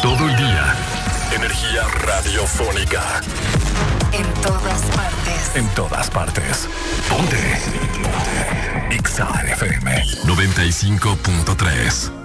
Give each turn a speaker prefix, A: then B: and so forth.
A: Todo el día. Energía radiofónica.
B: En todas partes.
A: En todas partes. Ponte. Exa FM 95.3.